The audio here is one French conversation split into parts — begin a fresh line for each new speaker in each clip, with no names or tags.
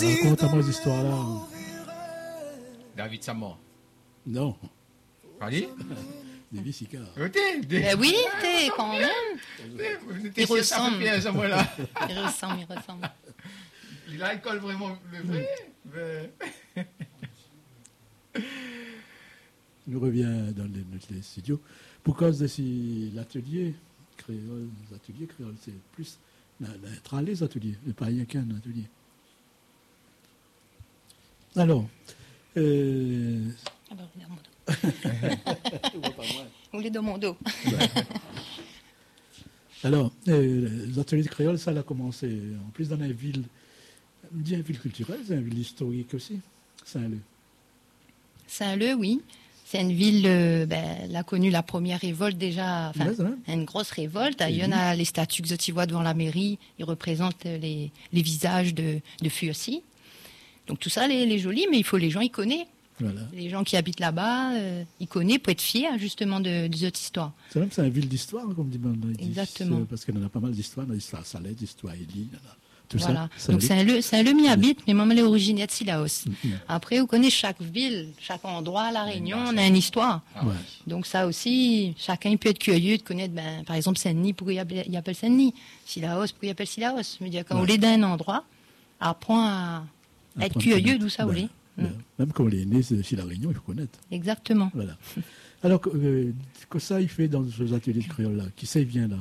Raconte-moi les histoires là.
David Samor.
Non.
Allez.
David Sicard.
Oui, t'es quand même.
Il ressemble.
Il ressemble.
Il a l'école vraiment vrai.
Nous revient dans les studios. Pour cause de l'atelier créole, c'est plus les ateliers, mais pas rien qu'un atelier. Alors,
Vous voulez dans mon dos.
Alors, les ateliers de créole, ça a commencé en plus dans une ville culturelle, c'est une ville historique aussi, Saint-Leu.
Saint-Leu, oui. C'est une ville, elle a connu la première révolte déjà, une grosse révolte. Il y en a les statues que tu vois devant la mairie, ils représentent les visages de feu aussi. Donc tout ça, les jolis, mais il faut les gens y connaissent.
Voilà.
Les gens qui habitent là-bas, ils connaissent pour être fiers justement de cette histoire.
C'est même une ville d'histoire, comme dit Bernard.
Exactement.
Parce qu'il y en a pas mal d'histoires, l'histoire Salette, l'histoire Élie, tout
voilà.
Ça.
Donc Saint-Leu m'y habite, mais moi, je suis originaire de Sillaos. Après, vous connaissez chaque ville, chaque endroit, La Réunion, on a une histoire.
Ouais.
Donc ça aussi, chacun peut être curieux de connaître, par exemple, Saint-Denis, pourquoi il appelle Saint-Denis, Sillaos, pourquoi il appelle Sillaos. Je veux dire, quand on est d'un endroit, apprend à être curieux d'où ça voulait.
Même quand on est né chez La Réunion, il faut connaître.
Exactement.
Voilà. Alors, que ça, il fait dans ces ateliers de créole là? Qui ça vient là?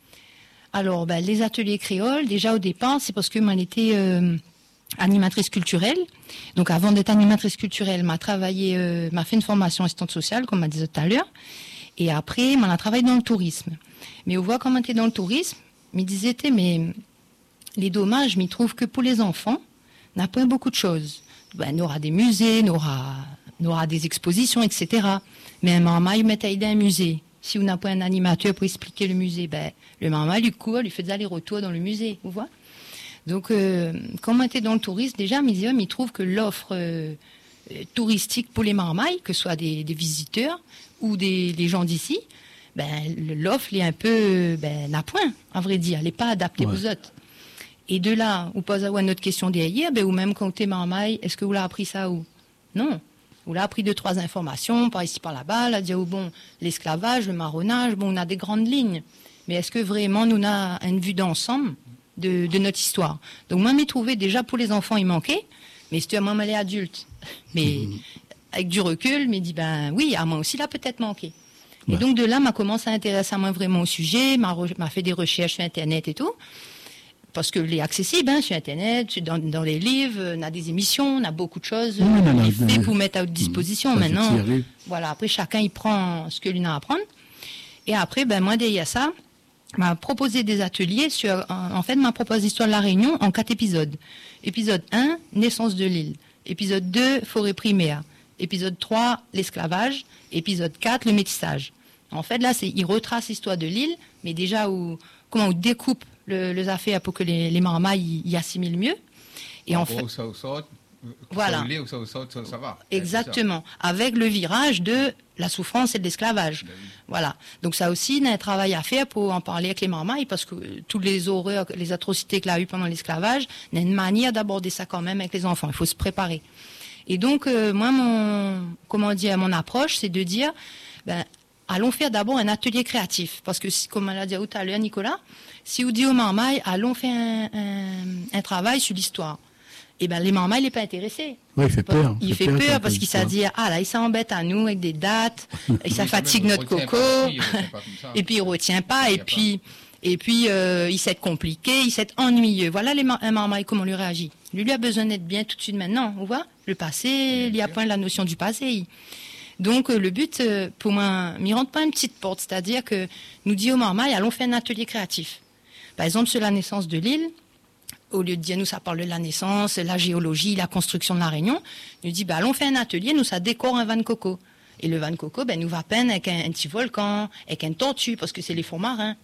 Alors, les ateliers créoles, déjà au départ, c'est parce que moi, j'étais animatrice culturelle. Donc, avant d'être animatrice culturelle, m'a fait une formation assistante sociale, comme m'a dit tout à l'heure. Et après, m'a travaillé dans le tourisme. Mais on voit comment t'es dans le tourisme, me disait, mais les dommages, m'y trouve que pour les enfants, n'a pas beaucoup de choses. On aura des musées, on aura des expositions, etc. Mais maman, il met à aider un musée. Si on n'a pas un animateur pour expliquer le musée, le maman lui court, lui fait des allers-retours dans le musée, vous voyez. Donc, quand on était dans le tourisme, déjà, il trouve que l'offre touristique pour les marmailles, que ce soit des visiteurs ou les gens d'ici, l'offre est un peu n'a point, à vrai dire, elle n'est pas adaptée aux autres. Et de là, vous posez une autre question derrière, ou même quand vous êtes marmaille, est-ce que vous l'avez appris ça où? Non. Vous l'avez appris 2-3 informations, par ici, par là-bas, là, dire, l'esclavage, le marronnage, on a des grandes lignes. Mais est-ce que vraiment nous avons une vue d'ensemble de notre histoire? Donc, moi, m'y trouvais déjà pour les enfants, il manquait, mais c'était à moi, elle est adulte. Mais avec du recul, me dit, oui, à moi aussi, là, peut-être manqué. Ouais. Et donc, de là, m'a commencé à intéresser à moi vraiment au sujet, m'a fait des recherches sur Internet et tout. Parce que les accessible sur Internet, dans les livres, on a des émissions, on a beaucoup de choses fait pour mettre à votre disposition. Maintenant, voilà, après chacun il prend ce que lui a à apprendre. Et après, moi derrière ça, m'a proposé des ateliers sur, en fait, m'a proposé l'histoire de la Réunion en 4 épisodes. Épisode 1, naissance de l'île. Épisode 2, forêt primaire. Épisode 3, l'esclavage. Épisode 4, le métissage. En fait, là, il retrace l'histoire de l'île, mais déjà comment on découpe les affaires pour que les marmailles y assimilent mieux. Et en fait, voilà.
Ça va.
Exactement. Avec le virage de la souffrance et de l'esclavage. Voilà. Donc ça aussi, il y a un travail à faire pour en parler avec les marmailles, parce que toutes les horreurs, les atrocités qu'il a eues pendant l'esclavage, il y a une manière d'aborder ça quand même avec les enfants. Il faut se préparer. Et donc, moi, mon approche, c'est de dire, allons faire d'abord un atelier créatif. Parce que, comme l'a dit tout à l'heure Nicolas, si vous dites aux marmailles, allons faire un travail sur l'histoire, les marmailles, il n'est pas intéressé.
Oui, il fait peur.
Il fait peur parce qu'il s'est dit, là, il s'embête à nous avec des dates, et ça fatigue notre coco, et puis il ne retient pas, et puis il s'est compliqué, il s'est ennuyeux. Voilà un marmaille, comment lui réagit. Lui a besoin d'être bien tout de suite maintenant, on voit. Le passé, il y a point la notion du passé. Donc, le but, pour moi, m'y rentre pas une petite porte, c'est-à-dire que nous dit aux marmailles, allons faire un atelier créatif. Par exemple, sur la naissance de l'île, au lieu de dire, nous, ça parle de la naissance, la géologie, la construction de la Réunion, nous dit, allons faire un atelier, nous, ça décore un van coco. Et le van coco, nous va peindre avec un petit volcan, avec une tortue, parce que c'est les fonds marins.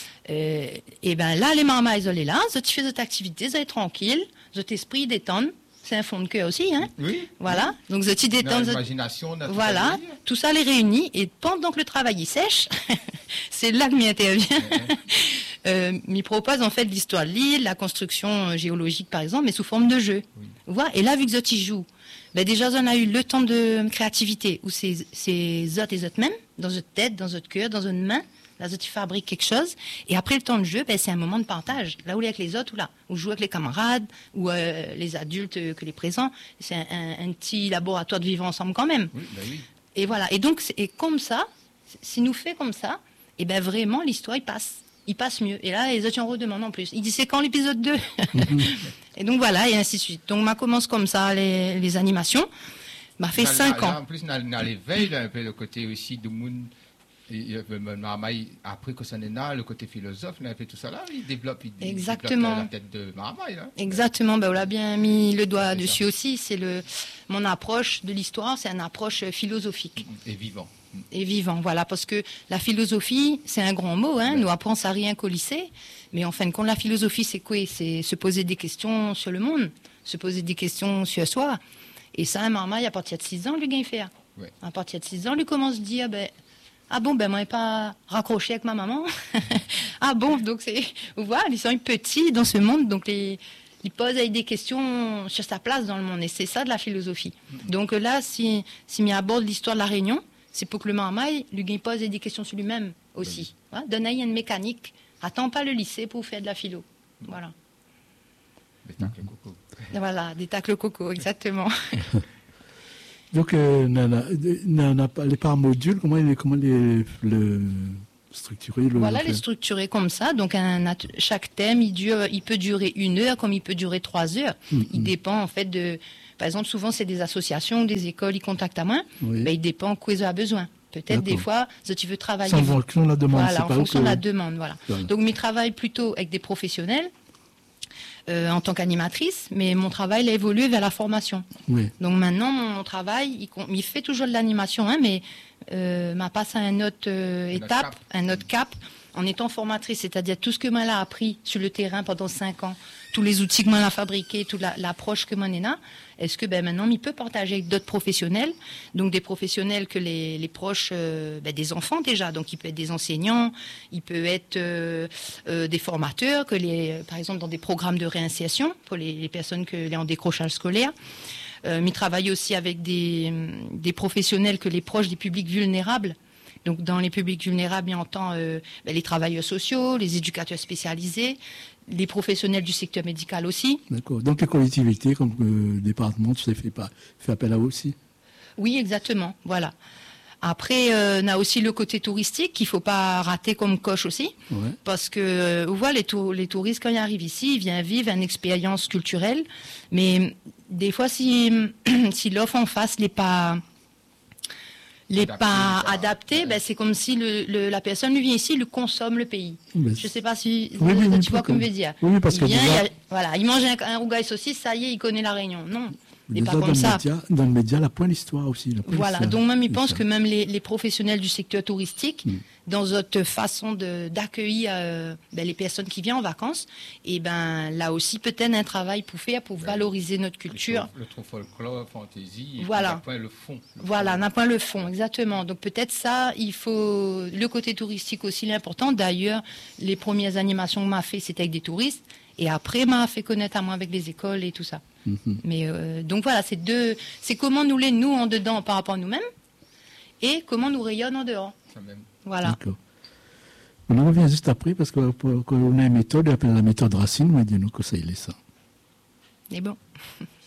Là, les marmailles, ils sont là, ils font cette activité, ils sont tranquilles, cet esprit détend. C'est un fond de cœur aussi, hein?
Oui.
Voilà. Donc, ils détendent.
L'imagination,
voilà. Tout ça les réunit. Et pendant que le travail, il sèche, c'est là que m'y intervient. m'y propose en fait l'histoire de l'île, la construction géologique par exemple, mais sous forme de jeu.
Oui.
Voilà. Et là, vu que Zot y joue, ben déjà, on a eu le temps de créativité, où c'est Zot et Zot même, dans votre tête, dans votre cœur, dans une main. Là, Zot, il fabrique quelque chose. Et après le temps de jeu, ben, c'est un moment de partage. Là où il est avec les autres, ou là, où je joue avec les camarades, ou les adultes que les présents. C'est un petit laboratoire de vivre ensemble quand même.
Oui, ben oui.
Et voilà. Et donc, et comme ça, si nous fait comme ça, et ben vraiment, l'histoire, il passe mieux. Et là, les autres en redemandent en plus. Il dit, c'est quand l'épisode 2 Et donc voilà, et ainsi de suite. Donc, on commence comme ça, les animations. M'a fait 5 ans.
En plus, on a l'éveil, un peu le côté aussi du monde. Après que ça n'est là, le côté philosophe, il a fait tout ça là, il développe
Exactement.
la tête de Maramaille. Là.
Exactement, ben, on l'a bien mis le doigt
C'est
dessus
ça.
aussi. C'est mon approche de l'histoire, c'est une approche philosophique.
Et vivant.
Et vivant, voilà, parce que la philosophie, c'est un grand mot, hein,
Ouais.
nous apprend ça rien qu'au lycée, mais en fin de compte, la philosophie, c'est quoi? C'est se poser des questions sur le monde, se poser des questions sur soi. Et ça, un Marmaille, à partir de 6 ans, lui, gagne fait.
Ouais.
À partir de 6 ans, lui commence à dire, moi, j'ai pas raccroché avec ma maman. Ah bon, donc vous voyez, ils sont petits dans ce monde, donc ils posent des questions sur sa place dans le monde, et c'est ça de la philosophie. Donc là, si m'y aborde l'histoire de la Réunion, c'est pour que le Marmaille lui pose des questions sur lui-même aussi. Voilà, donner une mécanique. Attends pas le lycée pour faire de la philo. Voilà.
Des tacles coco.
Voilà, des tacles coco, exactement.
Donc, les par modules, comment le structurer
Voilà, les structurer comme ça. Donc, chaque thème, il peut durer 1 heure, comme il peut durer 3 heures. Il dépend, en fait, par exemple, souvent, c'est des associations, des écoles, ils contactent à moi.
Oui.
Ben, il dépend quoi ils ont besoin. Peut-être des fois, si tu veux travailler.
En fonction de la demande.
Voilà, en fonction de la demande, voilà.
Voilà.
Donc, je travaille plutôt avec des professionnels en tant qu'animatrice, mais mon travail a évolué vers la formation.
Oui.
Donc maintenant, mon travail, il fait toujours de l'animation, hein, mais m'a passé à une autre étape, un autre cap, en étant formatrice, c'est-à-dire tout ce que moi a appris sur le terrain pendant 5 ans, tous les outils que moi a fabriqués, toute l'approche que moi ai là, est-ce que maintenant, il peut partager avec d'autres professionnels, donc des professionnels que les proches des enfants déjà, donc il peut être des enseignants, il peut être des formateurs, par exemple dans des programmes de réinsertion pour les personnes qui sont en décrochage scolaire. Il travaille aussi avec des professionnels que les proches des publics vulnérables. Donc, dans les publics vulnérables, il entend les travailleurs sociaux, les éducateurs spécialisés, les professionnels du secteur médical aussi.
D'accord. Donc, les collectivités, comme le département, tu sais, fait appel à eux aussi.
Oui, exactement. Voilà. Après, on a aussi le côté touristique qu'il ne faut pas rater comme coche aussi.
Ouais.
Parce que, vous voyez, les touristes, quand ils arrivent ici, ils viennent vivre une expérience culturelle. Mais des fois, si l'offre en face n'est pas adapté, c'est comme si la personne vient ici, il consomme le pays.
Mais
Je ne sais pas si
oui,
tu vois comme je veux dire.
Oui, parce que
il mange un rougail saucisse, ça y est, il connaît la Réunion. Non, il n'est pas
déjà,
comme ça.
Dans le média, la pointe l'histoire aussi.
Voilà, donc même ils pensent que même les professionnels du secteur touristique, dans notre façon d'accueillir les personnes qui viennent en vacances, et là aussi peut-être un travail pour faire, pour valoriser notre culture.
Le trop folklore, fantaisie,
Voilà.
on n'a pas le fond.
Voilà, on n'a pas le fond, exactement. Donc peut-être ça, il faut le côté touristique aussi l'important. D'ailleurs, les premières animations que m'a fait, c'était avec des touristes, et après m'a fait connaître à moi avec les écoles et tout ça. Mais donc voilà, c'est comment nous en dedans par rapport à nous-mêmes et comment nous rayonnent en dehors.
Ça même.
Voilà.
D'accord. On revient juste après parce qu'on a une méthode, on appelle la méthode Racine, mais dis-nous que ça, il est ça.
Et bon.